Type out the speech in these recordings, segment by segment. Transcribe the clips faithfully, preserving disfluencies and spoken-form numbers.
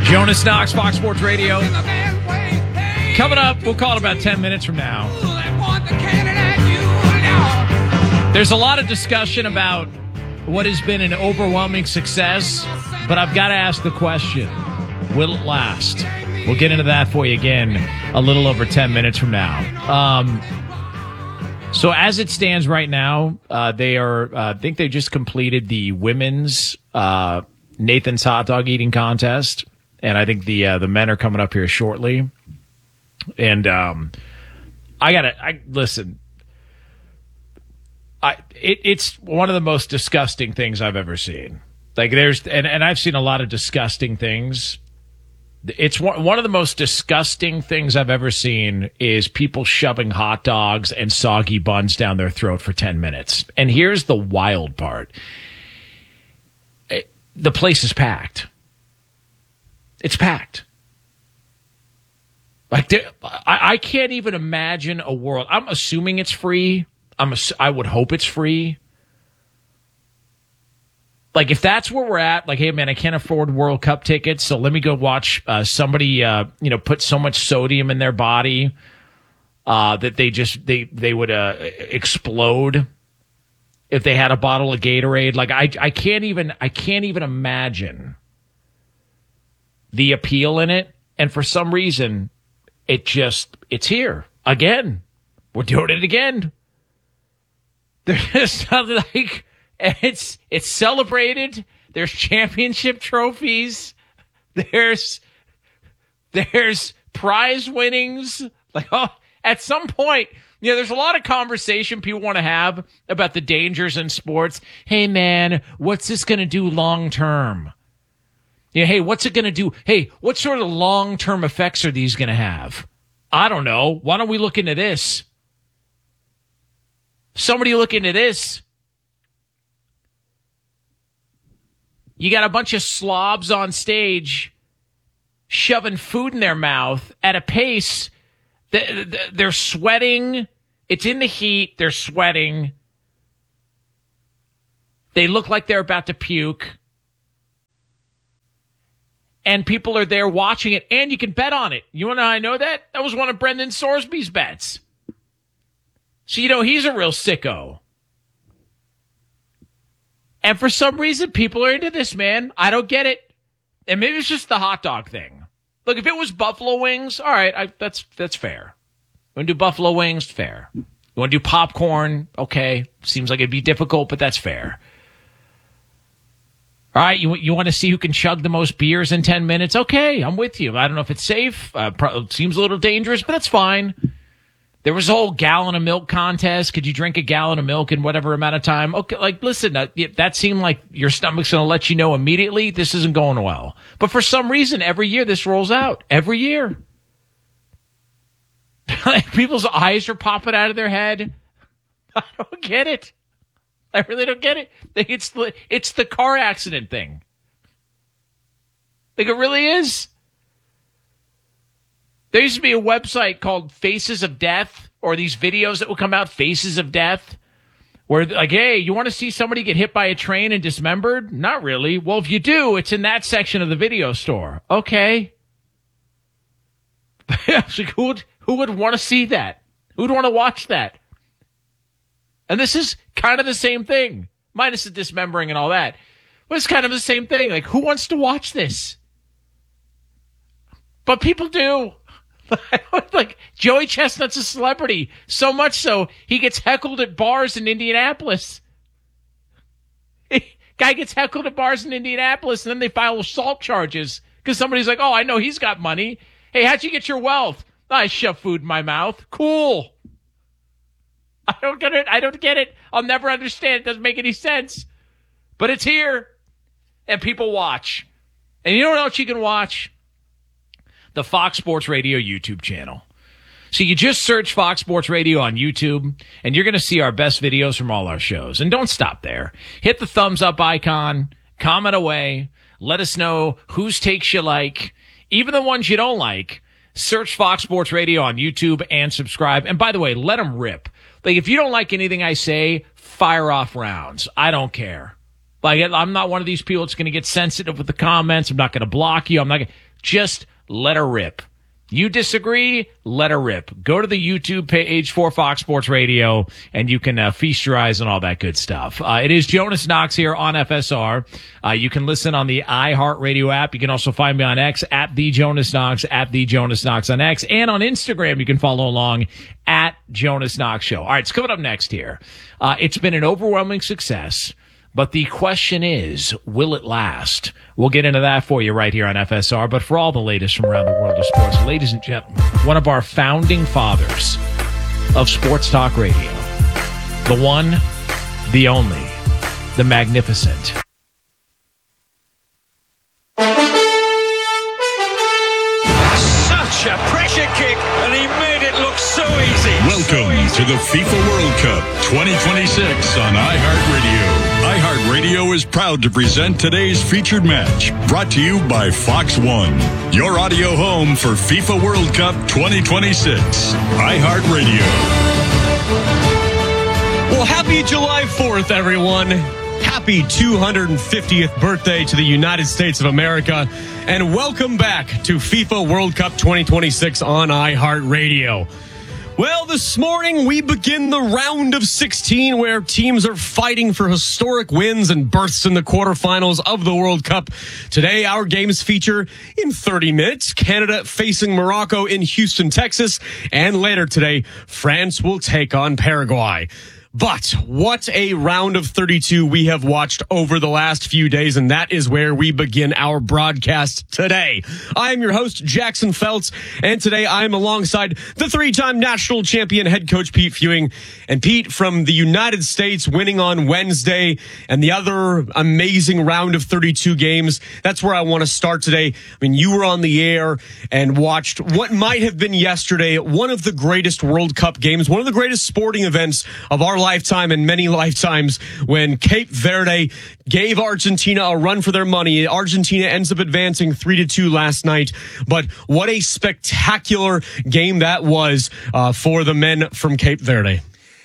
Jonas Knox, Fox Sports Radio. Coming up, we'll call it about ten minutes from now. There's a lot of discussion about what has been an overwhelming success, but I've got to ask the question, will it last? We'll get into that for you again a little over ten minutes from now. Um, so as it stands right now, uh, they are, uh, I think they just completed the women's uh, Nathan's hot dog eating contest. And I think the uh, the men are coming up here shortly. And um, I got to I listen. I it, it's one of the most disgusting things I've ever seen. Like there's and, and I've seen a lot of disgusting things. It's one, one of the most disgusting things I've ever seen is people shoving hot dogs and soggy buns down their throat for ten minutes. And here's the wild part. It, the place is packed. It's packed. Like I, I can't even imagine a world. I'm assuming it's free. I'm. I would hope it's free. Like if that's where we're at, like, hey man, I can't afford World Cup tickets, so let me go watch uh, somebody, uh, you know, put so much sodium in their body uh, that they just they they would uh, explode if they had a bottle of Gatorade. Like I I can't even I can't even imagine the appeal in it, and for some reason, it just, it's here. Again. We're doing it again. There's nothing like, it's, it's celebrated. There's championship trophies. There's, there's prize winnings. Like, oh, at some point, you know, there's a lot of conversation people want to have about the dangers in sports. Hey man, what's this going to do long term? Yeah, hey, what's it going to do? Hey, what sort of long-term effects are these going to have? I don't know. Why don't we look into this? Somebody look into this. You got a bunch of slobs on stage shoving food in their mouth at a pace. They're sweating. It's in the heat. They're sweating. They look like they're about to puke. And people are there watching it, and you can bet on it. You want to know how I know that? That was one of Brendan Sorsby's bets. So, you know, he's a real sicko. And for some reason, people are into this, man. I don't get it. And maybe it's just the hot dog thing. Look, if it was buffalo wings, all right, I, that's that's fair. You want to do buffalo wings? Fair. You want to do popcorn? Okay. Seems like it'd be difficult, but that's fair. All right, you you want to see who can chug the most beers in ten minutes? Okay, I'm with you. I don't know if it's safe. Uh, pro- it seems a little dangerous, but that's fine. There was a whole gallon of milk contest. Could you drink a gallon of milk in whatever amount of time? Okay, like, listen, that, that seemed like your stomach's going to let you know immediately this isn't going well. But for some reason, every year this rolls out. Every year. People's eyes are popping out of their head. I don't get it. I really don't get it. It's the, it's the car accident thing. Like, it really is. There used to be a website called Faces of Death, or these videos that would come out, Faces of Death, where, like, hey, you want to see somebody get hit by a train and dismembered? Not really. Well, if you do, it's in that section of the video store. Okay. Like, who would, who would want to see that? Who would want to watch that? And this is kind of the same thing, minus the dismembering and all that. But it's kind of the same thing. Like, who wants to watch this? But people do. Like, Joey Chestnut's a celebrity. So much so, he gets heckled at bars in Indianapolis. Guy gets heckled at bars in Indianapolis, and then they file assault charges because somebody's like, oh, I know he's got money. Hey, how'd you get your wealth? I shove food in my mouth. Cool. I don't get it. I don't get it. I'll never understand. It doesn't make any sense. But it's here. And people watch. And you know what else you can watch? The Fox Sports Radio YouTube channel. So you just search Fox Sports Radio on YouTube, and you're going to see our best videos from all our shows. And don't stop there. Hit the thumbs up icon. Comment away. Let us know whose takes you like. Even the ones you don't like. Search Fox Sports Radio on YouTube and subscribe. And by the way, let them rip. Like, if you don't like anything I say, fire off rounds. I don't care. Like, I'm not one of these people that's going to get sensitive with the comments. I'm not going to block you. I'm not going to just let her rip. You disagree? Let her rip. Go to the YouTube page for Fox Sports Radio, and you can uh, feast your eyes on all that good stuff. Uh, it is Jonas Knox here on F S R. Uh, you can listen on the iHeartRadio app. You can also find me on X at the Jonas Knox, at the Jonas Knox on X, and on Instagram. You can follow along at Jonas Knox Show. All right, it's coming up next here. Uh, it's been an overwhelming success. But the question is, will it last? We'll get into that for you right here on F S R. But for all the latest from around the world of sports, ladies and gentlemen, one of our founding fathers of sports talk radio, the one, the only, the magnificent. Such a pressure kick, and he made it look so easy. Welcome so easy. to the FIFA World Cup twenty twenty-six on iHeartRadio. iHeartRadio is proud to present today's featured match, brought to you by Fox One, your audio home for FIFA World Cup twenty twenty-six. iHeartRadio. Well, happy July fourth, everyone. Happy two hundred fiftieth birthday to the United States of America. And welcome back to FIFA World Cup twenty twenty-six on iHeartRadio. Well, this morning we begin the round of sixteen where teams are fighting for historic wins and berths in the quarterfinals of the World Cup. Today, our games feature in thirty minutes, Canada facing Morocco in Houston, Texas. And later today, France will take on Paraguay. But what a round of thirty-two we have watched over the last few days, and that is where we begin our broadcast today. I am your host, Jackson Feltz, and today I am alongside the three-time national champion head coach Pete Fewing. And Pete, from the United States winning on Wednesday and the other amazing round of thirty-two games, that's where I want to start today. I mean, you were on the air and watched what might have been yesterday one of the greatest World Cup games, one of the greatest sporting events of our lifetime and many lifetimes, when Cape Verde gave Argentina a run for their money. Argentina ends up advancing three to two last night. But what a spectacular game that was uh, for the men from Cape Verde.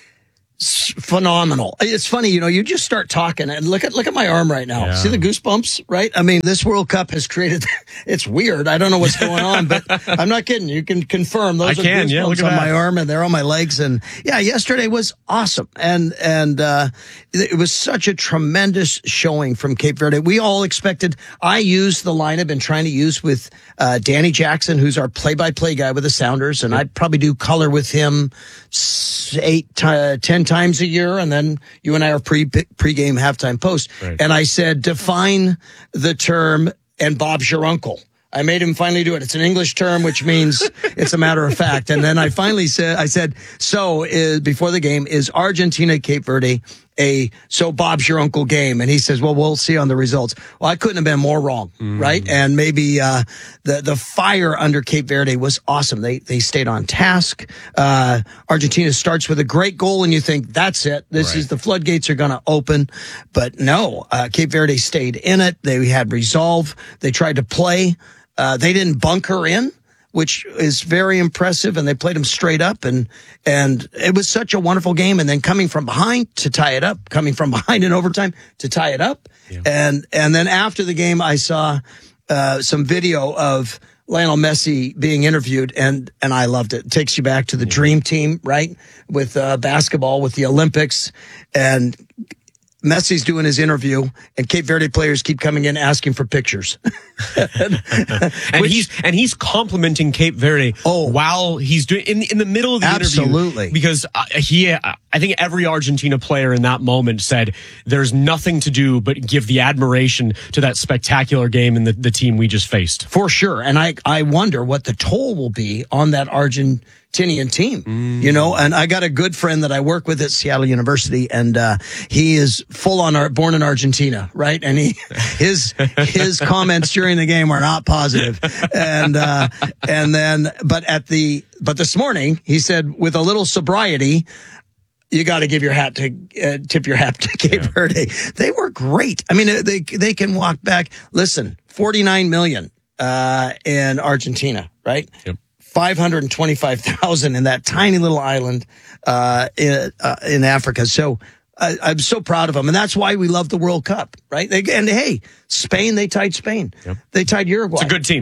Phenomenal. It's funny, you know, you just start talking and look at look at my arm right now. Yeah. See the goosebumps, right? I mean, this World Cup has created, it's weird. I don't know what's going on, but I'm not kidding. You can confirm those I are can, goosebumps yeah, look at on that. my arm, and they're on my legs. And yeah, yesterday was awesome. And, and, uh, it was such a tremendous showing from Cape Verde. We all expected, I used the line I've been trying to use with, uh, Danny Jackson, who's our play-by-play guy with the Sounders. And I probably do color with him eight, uh, ten times a year, and then you and I are pre pre-game halftime post. Right. And I said, define the term "and Bob's your uncle." I made him finally do it. It's an English term, which means it's a matter of fact. And then I finally said, I said, so is, before the game, is Argentina Cape Verde a so Bob's your uncle game? And he says, well, we'll see on the results. Well, I couldn't have been more wrong, mm. right? And maybe uh the the fire under Cape Verde was awesome. They they stayed on task. Uh Argentina starts with a great goal, and you think that's it. This right. is the floodgates are going to open, but no. Uh, Cape Verde stayed in it. They had resolve. They tried to play. Uh, they didn't bunker in, which is very impressive, and they played them straight up, and and it was such a wonderful game. And then coming from behind to tie it up, coming from behind in overtime to tie it up, yeah. and and then after the game, I saw uh, some video of Lionel Messi being interviewed, and and I loved it. It takes you back to the yeah. dream team, right, with uh, basketball, with the Olympics, and Messi's doing his interview, and Cape Verde players keep coming in asking for pictures. and Which, he's and he's complimenting Cape Verde oh, while he's doing in in the middle of the absolutely. interview. Because uh, he, uh, I think every Argentina player in that moment said, "There's nothing to do but give the admiration to that spectacular game and the, the team we just faced." For sure, and I I wonder what the toll will be on that Argentinian team, mm. you know, and I got a good friend that I work with at Seattle University, and uh, he is full on art, born in Argentina, right? And he, his, his comments during the game were not positive. And, uh, and then, but at the, but this morning he said, with a little sobriety, you got to give your hat to, uh, tip your hat to Cape yeah. Verde. They were great. I mean, they, they can walk back. Listen, forty-nine million, uh, in Argentina, right? Yep. five hundred twenty-five thousand in that tiny little island uh, in, uh, in Africa. So I, I'm so proud of them. And that's why we love the World Cup, right? They, and hey, Spain, they tied Spain. Yep. They tied Uruguay. It's a good team.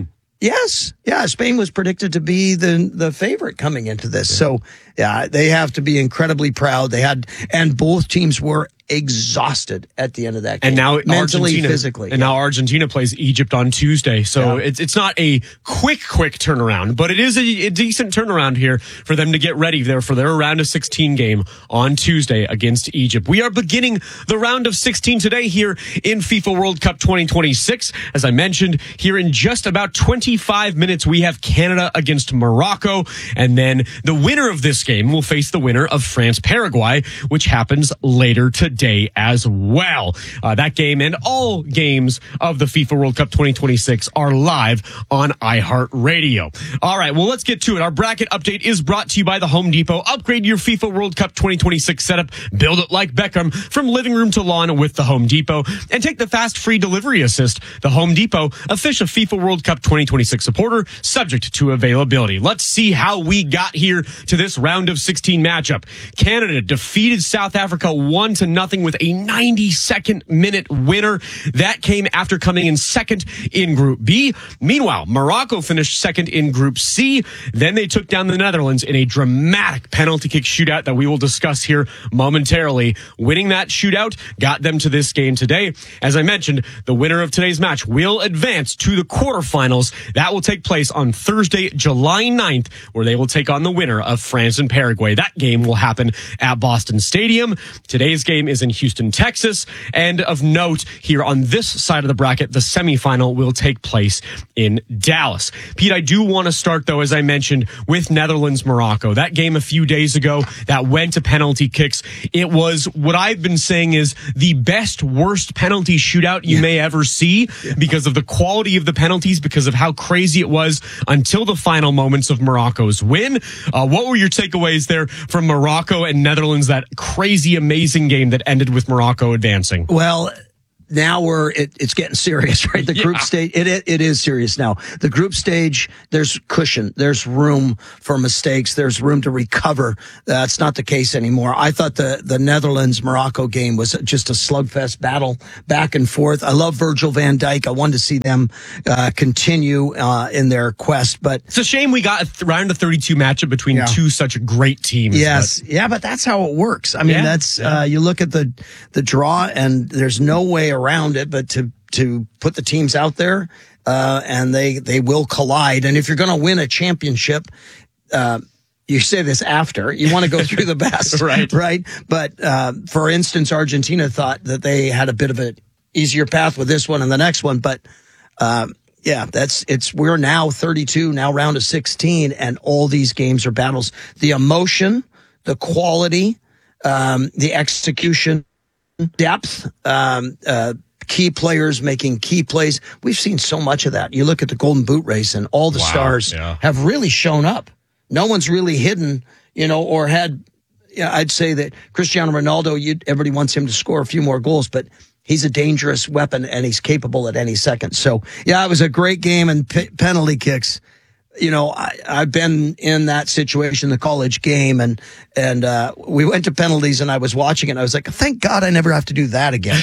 Yes. Yeah. Spain was predicted to be the, the favorite coming into this. So, yeah, they have to be incredibly proud. They had, and both teams were exhausted at the end of that game. And now mentally, Argentina, physically. And yeah. now Argentina plays Egypt on Tuesday. So Yeah. it's it's not a quick, quick turnaround, but it is a, a decent turnaround here for them to get ready there for their round of sixteen game on Tuesday against Egypt. We are beginning the round of sixteen today here in FIFA World Cup twenty twenty-six. As I mentioned, here in just about twenty-five minutes, we have Canada against Morocco. And then the winner of this game will face the winner of France-Paraguay, which happens later today as well. Uh, that game and all games of the FIFA World Cup twenty twenty-six are live on iHeartRadio. All right, well, let's get to it. Our bracket update is brought to you by the Home Depot. Upgrade your FIFA World Cup twenty twenty-six setup. Build it like Beckham from living room to lawn with the Home Depot. And take the fast free delivery assist. The Home Depot, official FIFA World Cup twenty twenty-six supporter, subject to availability. Let's see how we got here to this round of sixteen matchup. Canada defeated South Africa one to nothing with a ninety-second minute winner. That came after coming in second in Group B. Meanwhile, Morocco finished second in Group C. Then they took down the Netherlands in a dramatic penalty kick shootout that we will discuss here momentarily. Winning that shootout got them to this game today. As I mentioned, the winner of today's match will advance to the quarterfinals. That will take place on Thursday, July ninth, where they will take on the winner of France and Paraguay. That game will happen at Boston Stadium. Today's game is in Houston, Texas. And of note, here on this side of the bracket, the semifinal will take place in Dallas. Pete, I do want to start, though, as I mentioned, with Netherlands-Morocco. That game a few days ago that went to penalty kicks. It was what I've been saying is the best, worst penalty shootout you yeah. may ever see yeah. because of the quality of the penalties, because of how crazy it was until the final moments of Morocco's win. Uh, what were your takeaways there from Morocco and Netherlands, that crazy, amazing game that ended with Morocco advancing? Well, now we're it, it's getting serious, right? The group yeah. stage it, it it is serious now. The group stage, there's cushion, there's room for mistakes, there's room to recover. That's not the case anymore. I thought the the Netherlands Morocco game was just a slugfest battle back and forth. I love Virgil van Dijk. I wanted to see them uh, continue uh, in their quest, but it's a shame we got a th- round of thirty-two matchup between yeah. two such great teams. Yes, but. yeah, but that's how it works. I mean, yeah. that's yeah. uh, you look at the the draw, and there's no way around it but to to put the teams out there, uh, and they they will collide. And if you're going to win a championship, uh, you say this after you want to go through the best, right? Right. But uh, for instance, Argentina thought that they had a bit of an easier path with this one and the next one, but. Um, Yeah, that's it's. We're now thirty-two, now round of sixteen, and all these games are battles. The emotion, the quality, um, the execution, depth, um, uh, key players making key plays. We've seen so much of that. You look at the Golden Boot race, and all the wow, stars yeah. have really shown up. No one's really hidden, you know, or had. Yeah, I'd say that Cristiano Ronaldo. You everybody wants him to score a few more goals, but. He's a dangerous weapon, and he's capable at any second. So, yeah, it was a great game, and p- penalty kicks. You know, I, I've been in that situation, the college game, and and uh, we went to penalties, and I was watching it, and I was like, thank God I never have to do that again.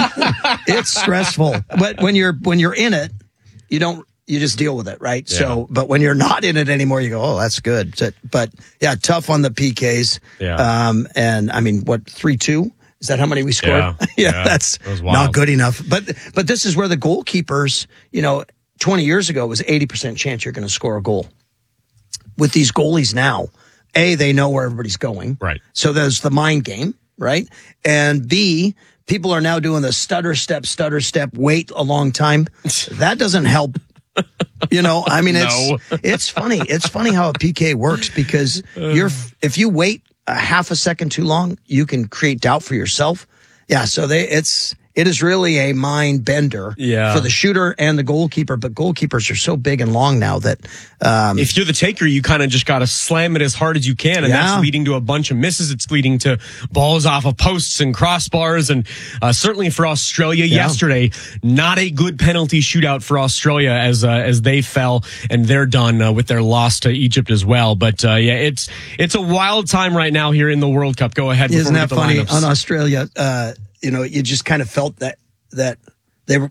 It's stressful. But when you're when you're in it, you don't you just deal with it, right? Yeah. So, but when you're not in it anymore, you go, oh, that's good. So, but, yeah, tough on the P Ks. Yeah. Um, and, I mean, what, three two? Is that how many we scored? Yeah, yeah, yeah, that's that not good enough. But but this is where the goalkeepers, you know, twenty years ago it was eighty percent chance you're going to score a goal. With these goalies now, A, they know where everybody's going. Right. So there's the mind game, right? And B, people are now doing the stutter step, stutter step, wait a long time. That doesn't help. You know, I mean, it's No. it's funny. It's funny how a P K works because you're if you wait a half a second too long, you can create doubt for yourself. Yeah, so they it's it is really a mind bender yeah. for the shooter and the goalkeeper. But goalkeepers are so big and long now that um, if you're the taker, you kind of just got to slam it as hard as you can, and Yeah. that's leading to a bunch of misses. It's leading to balls off of posts and crossbars, and uh, certainly for Australia Yeah. yesterday, not a good penalty shootout for Australia as uh, as they fell, and they're done uh, with their loss to Egypt as well. But uh, yeah, it's it's a wild time right now here in the World Cup. Go ahead. Isn't that before we funny? get the lineups. On Australia, uh, you know, you just kind of felt that that they were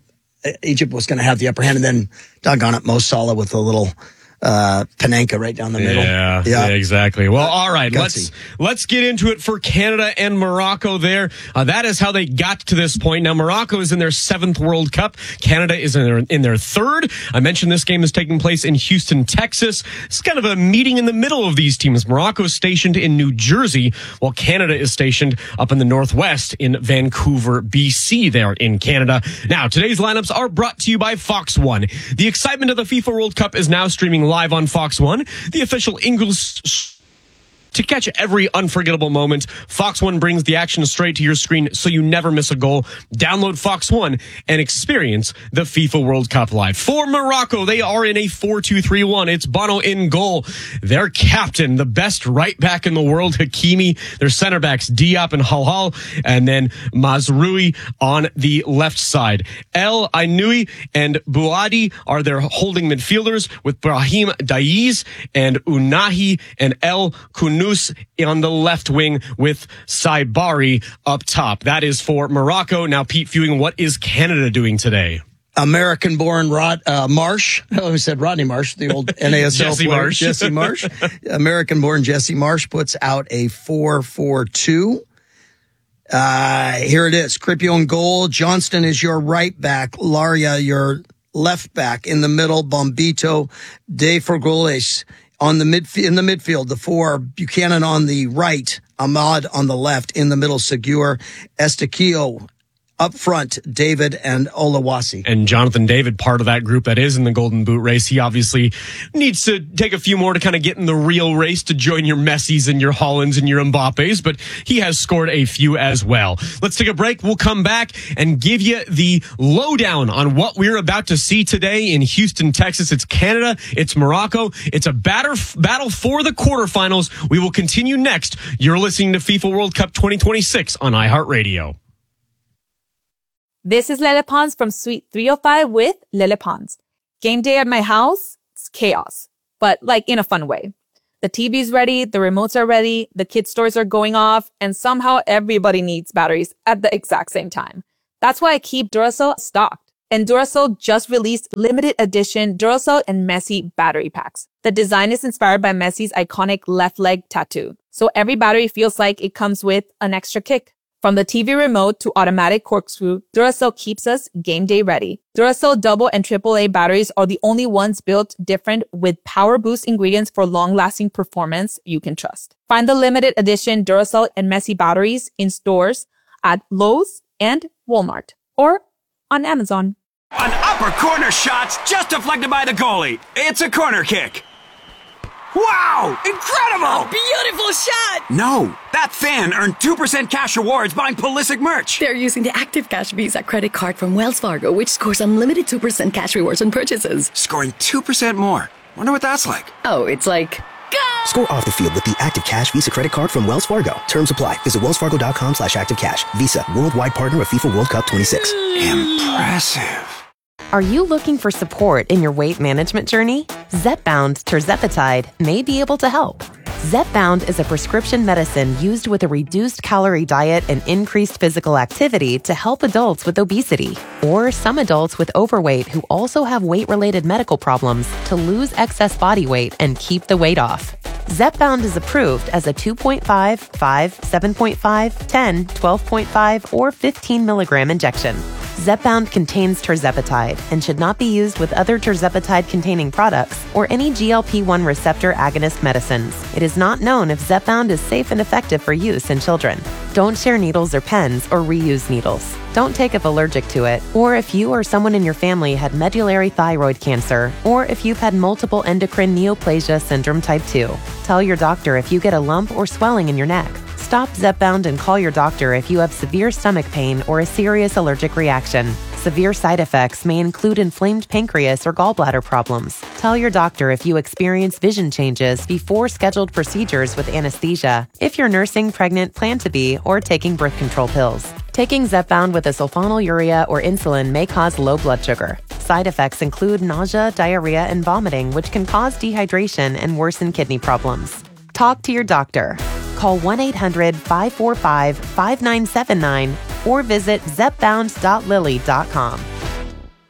Egypt was going to have the upper hand, and then doggone it, Mo Salah with a little uh, Panenka right down the middle. Yeah, yeah. yeah exactly. Well, all right, Gutsy. let's let's get into it for Canada and Morocco there. Uh, that is how they got to this point. Now, Morocco is in their seventh World Cup. Canada is in their, in their third. I mentioned this game is taking place in Houston, Texas. It's kind of a meeting in the middle of these teams. Morocco is stationed in New Jersey, while Canada is stationed up in the Northwest in Vancouver, B C there in Canada. Now, today's lineups are brought to you by Fox One. The excitement of the FIFA World Cup is now streaming live on Fox One, the official English. To catch every unforgettable moment, Fox One brings the action straight to your screen so you never miss a goal. Download Fox One and experience the FIFA World Cup live. For Morocco, they are in a four two three one. It's Bono in goal. Their captain, the best right back in the world, Hakimi. Their center backs, Diop and Halhal, and then Mazraoui on the left side. El Ainoui and Bouadi are their holding midfielders, with Brahim Daiz and Unahi and El Kounou on the left wing, with Saibari up top. That is for Morocco. Now, Pete Fewing, what is Canada doing today? American-born Rod uh, Marsh. Oh, who said Rodney Marsh? The old N A S L Jesse player, Marsh. Jesse Marsh. American-born Jesse Marsh puts out a four four two. Uh, here it is. Cripio in goal. Johnston is your right back. Laria, your left back. In the middle, Bombito, De Forgoles. On the mid in the midfield, the four, Buchanan on the right, Ahmad on the left. In the middle, Segur, Estequio. Up front, David and Olawasi. And Jonathan David, part of that group that is in the Golden Boot race. He obviously needs to take a few more to kind of get in the real race to join your Messis and your Hollands and your Mbappes, but he has scored a few as well. Let's take a break. We'll come back and give you the lowdown on what we're about to see today in Houston, Texas. It's Canada. It's Morocco. It's a batter, battle for the quarterfinals. We will continue next. You're listening to FIFA World Cup twenty twenty-six on iHeartRadio. This is Lele Pons from Suite three oh five with Lele Pons. Game day at my house, it's chaos, but like in a fun way. The T V's ready, the remotes are ready, the kids' stores are going off, and somehow everybody needs batteries at the exact same time. That's why I keep Duracell stocked. And Duracell just released limited edition Duracell and Messi battery packs. The design is inspired by Messi's iconic left leg tattoo, so every battery feels like it comes with an extra kick. From the T V remote to automatic corkscrew, Duracell keeps us game day ready. Duracell double and triple A batteries are the only ones built different with power boost ingredients for long-lasting performance you can trust. Find the limited edition Duracell and Messi batteries in stores at Lowe's and Walmart or on Amazon. An upper corner shot's just deflected by the goalie. It's a corner kick. Wow! Incredible! Beautiful shot! No, that fan earned two percent cash rewards buying Pulisic merch. They're using the Active Cash Visa credit card from Wells Fargo, which scores unlimited two percent cash rewards on purchases. Scoring two percent more. Wonder what that's like. Oh, it's like... Go! Score off the field with the Active Cash Visa credit card from Wells Fargo. Terms apply. Visit wellsfargo.com slash active cash. Visa, worldwide partner of FIFA World Cup twenty-six. Impressive. Are you looking for support in your weight management journey? Zepbound tirzepatide may be able to help. Zepbound is a prescription medicine used with a reduced calorie diet and increased physical activity to help adults with obesity, or some adults with overweight who also have weight-related medical problems to lose excess body weight and keep the weight off. Zepbound is approved as a two point five, five, seven point five, ten, twelve point five, or fifteen milligram injection. Zepbound contains tirzepatide and should not be used with other tirzepatide-containing products or any G L P one receptor agonist medicines. It is not known if Zepbound is safe and effective for use in children. Don't share needles or pens or reuse needles. Don't take if allergic to it, or if you or someone in your family had medullary thyroid cancer, or if you've had multiple endocrine neoplasia syndrome type two. Tell your doctor if you get a lump or swelling in your neck. Stop Zepbound and call your doctor if you have severe stomach pain or a serious allergic reaction. Severe side effects may include inflamed pancreas or gallbladder problems. Tell your doctor if you experience vision changes before scheduled procedures with anesthesia, if you're nursing, pregnant, plan to be, or taking birth control pills. Taking Zepbound with a sulfonylurea or insulin may cause low blood sugar. Side effects include nausea, diarrhea, and vomiting, which can cause dehydration and worsen kidney problems. Talk to your doctor. Call one eight hundred, five four five, five nine seven nine or visit zepbound dot lilly dot com.